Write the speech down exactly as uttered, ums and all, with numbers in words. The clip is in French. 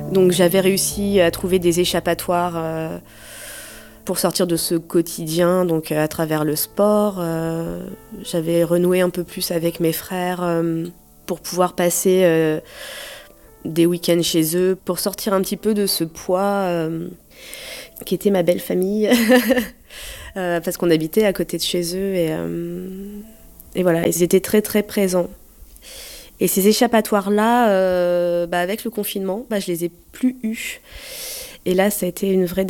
Donc j'avais réussi à trouver des échappatoires euh, pour sortir de ce quotidien, donc à travers le sport. Euh, j'avais renoué un peu plus avec mes frères euh, pour pouvoir passer euh, des week-ends chez eux, pour sortir un petit peu de ce poids euh, qui était ma belle famille, euh, parce qu'on habitait à côté de chez eux et, euh, et voilà, ils étaient très très présents. Et ces échappatoires-là, euh, bah avec le confinement, bah, je les ai plus eus. Et là, ça a été une vraie